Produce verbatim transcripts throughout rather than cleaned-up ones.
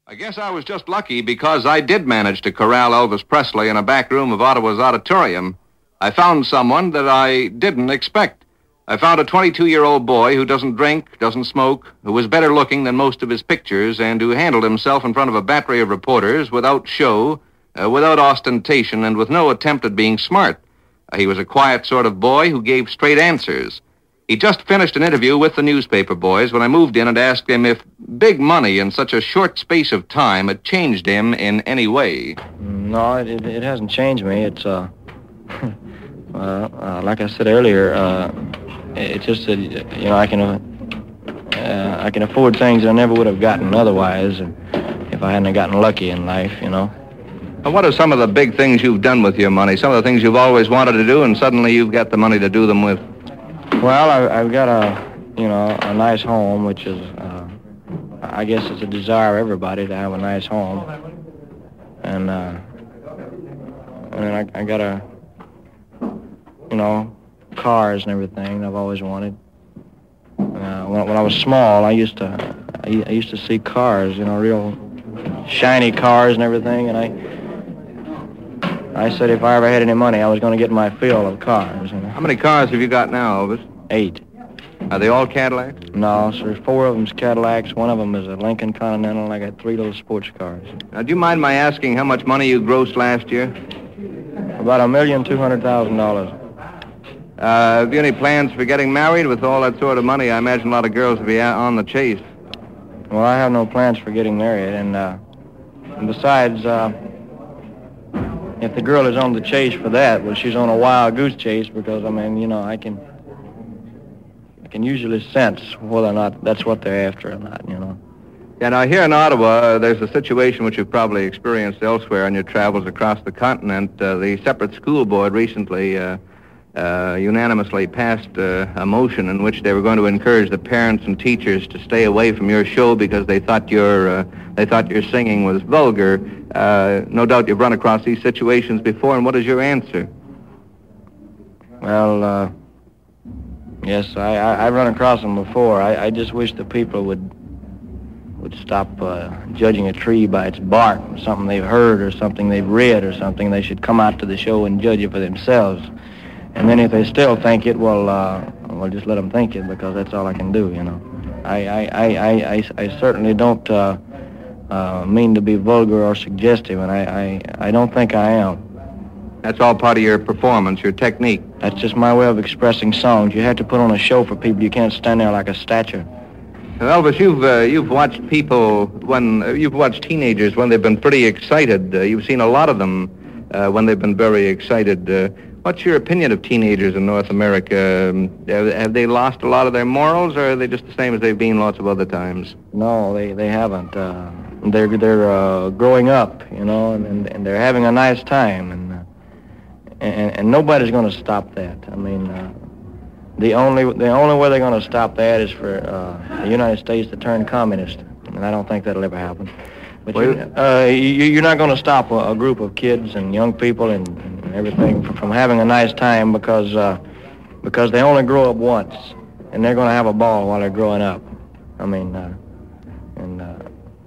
I guess I was just lucky because I did manage to corral Elvis Presley in a back room of Ottawa's auditorium. I found someone that I didn't expect. I found a twenty-two-year-old boy who doesn't drink, doesn't smoke, who was better looking than most of his pictures, and who handled himself in front of a battery of reporters without show, uh, without ostentation, and with no attempt at being smart. Uh, he was a quiet sort of boy who gave straight answers. He just finished an interview with the newspaper boys when I moved in and asked him if big money in such a short space of time had changed him in any way. No, it, it hasn't changed me. It's, uh, uh, uh like I said earlier, uh, it's just that, you know, I can, uh, I can afford things I never would have gotten otherwise if I hadn't gotten lucky in life, you know. And what are some of the big things you've done with your money? Some of the things you've always wanted to do and suddenly you've got the money to do them with? Well, I, I've got a, you know, a nice home, which is, uh, I guess it's a desire of everybody to have a nice home. And, uh, and then I, I got a, you know, cars and everything I've always wanted. Uh, when, when I was small, I used to, I, I used to see cars, you know, real shiny cars and everything, and I, I said if I ever had any money, I was going to get my fill of cars. You know? How many cars have you got now, Elvis? Eight. Are they all Cadillacs? No, sir. Four of them's Cadillacs. One of them is a Lincoln Continental, and I got three little sports cars. Now, do you mind my asking how much money you grossed last year? About a million two hundred thousand dollars. Uh, have you any plans for getting married with all that sort of money? I imagine a lot of girls will be out on the chase. Well, I have no plans for getting married, and, uh, and besides, uh, if the girl is on the chase for that, well, she's on a wild goose chase because, I mean, you know, I can, I can usually sense whether or not that's what they're after or not, you know. Yeah, now here in Ottawa, uh, there's a situation which you've probably experienced elsewhere on your travels across the continent. Uh, the separate school board recently uh, uh, unanimously passed uh, a motion in which they were going to encourage the parents and teachers to stay away from your show because they thought your uh, they thought your singing was vulgar. Uh, no doubt you've run across these situations before, and what is your answer? Well, uh, yes, I, I, I've run across them before. I, I just wish the people would would stop uh, judging a tree by its bark, something they've heard or something they've read or something. They should come out to the show and judge it for themselves. And then if they still think it, well, uh, well, just let them think it because that's all I can do, you know. I, I, I, I, I, I certainly don't uh, uh, mean to be vulgar or suggestive, and I, I, I don't think I am. That's all part of your performance, your technique. That's just my way of expressing songs. You have to put on a show for people. You can't stand there like a statue. Well, Elvis, you've uh, you've watched people when uh, you've watched teenagers when they've been pretty excited. Uh, you've seen a lot of them uh, when they've been very excited. Uh, what's your opinion of teenagers in North America? Um, have, have they lost a lot of their morals, or are they just the same as they've been lots of other times? No, they they haven't. Uh, they're they're uh, growing up, you know, and, and and they're having a nice time, and uh, and, and nobody's going to stop that. I mean. Uh, The only the only way they're going to stop that is for uh, the United States to turn communist, and I don't think that'll ever happen. But well, you, uh, you, you're not going to stop a, a group of kids and young people and, and everything from, from having a nice time because uh, because they only grow up once, and they're going to have a ball while they're growing up. I mean, uh, and uh,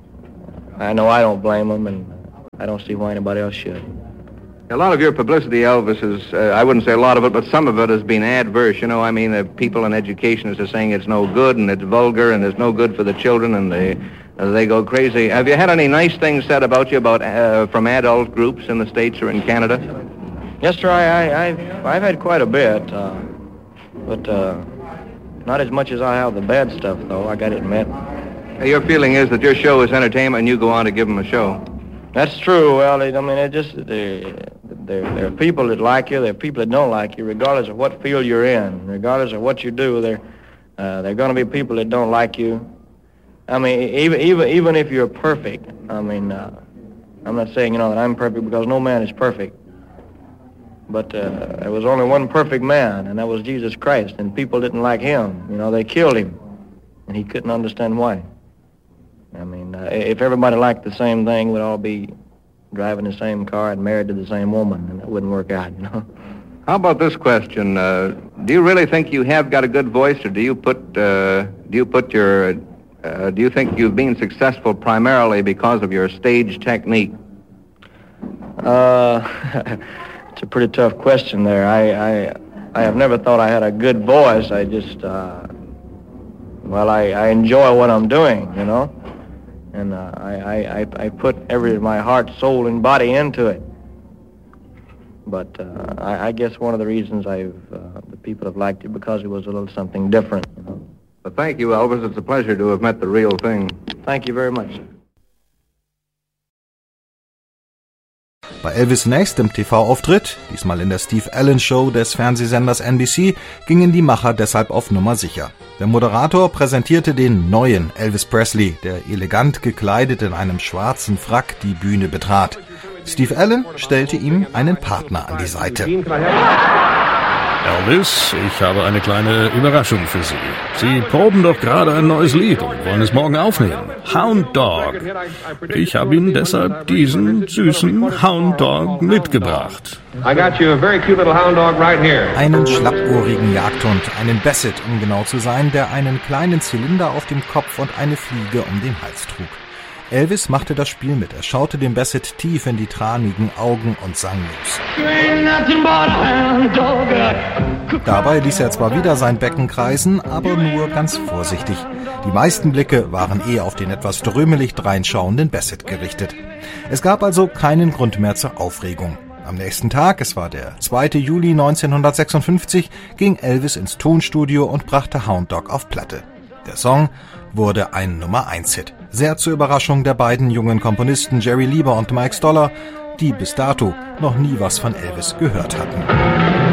I know I don't blame them, and I don't see why anybody else should. A lot of your publicity, Elvis, is, uh, I wouldn't say a lot of it, but some of it has been adverse. You know, I mean, the people in education are saying it's no good and it's vulgar and it's no good for the children and they uh, they go crazy. Have you had any nice things said about you about uh, from adult groups in the States or in Canada? Yes, sir, I, I, I've, I've had quite a bit, uh, but uh, not as much as I have the bad stuff, though, I got to admit. Your feeling is that your show is entertainment and you go on to give them a show. That's true. Well, I mean, it just there, there, there are people that like you. There are people that don't like you, regardless of what field you're in. Regardless of what you do, there, uh, there are going to be people that don't like you. I mean, even even even if you're perfect. I mean, uh, I'm not saying you know that I'm perfect because no man is perfect. But uh, there was only one perfect man, and that was Jesus Christ. And people didn't like him. You know, they killed him, and he couldn't understand why. I mean, uh, if everybody liked the same thing, we'd all be driving the same car and married to the same woman, and it wouldn't work out, you know. How about this question? Uh, do you really think you have got a good voice, or do you put uh, do you put your Uh, do you think you've been successful primarily because of your stage technique? Uh, it's a pretty tough question there. I, I, I have never thought I had a good voice. I just, uh, well, I, I enjoy what I'm doing, you know, and uh, I, I, I put every my heart, soul, and body into it. But uh, I, I guess one of the reasons I've uh, the people have liked it because it was a little something different, you know. Well, thank you, Elvis. It's a pleasure to have met the real thing. Thank you very much. Bei Elvis' nächstem T V-Auftritt, diesmal in der Steve Allen Show des Fernsehsenders N B C, gingen die Macher deshalb auf Nummer sicher. Der Moderator präsentierte den neuen Elvis Presley, der elegant gekleidet in einem schwarzen Frack die Bühne betrat. Steve Allen stellte ihm einen Partner an die Seite. Elvis, ich habe eine kleine Überraschung für Sie. Sie proben doch gerade ein neues Lied und wollen es morgen aufnehmen. Hound Dog. Ich habe Ihnen deshalb diesen süßen Hound Dog mitgebracht. Einen schlappohrigen Jagdhund, einen Basset, um genau zu sein, der einen kleinen Zylinder auf dem Kopf und eine Fliege um den Hals trug. Elvis machte das Spiel mit. Er schaute dem Basset tief in die tranigen Augen und sang los. Dabei ließ er zwar wieder sein Becken kreisen, aber nur ganz vorsichtig. Die meisten Blicke waren eher auf den etwas drömelig dreinschauenden Basset gerichtet. Es gab also keinen Grund mehr zur Aufregung. Am nächsten Tag, es war der zweite Juli neunzehnhundertsechsundfünfzig, ging Elvis ins Tonstudio und brachte Hound Dog auf Platte. Der Song wurde ein Nummer eins Hit. Sehr zur Überraschung der beiden jungen Komponisten Jerry Lieber und Mike Stoller, die bis dato noch nie was von Elvis gehört hatten.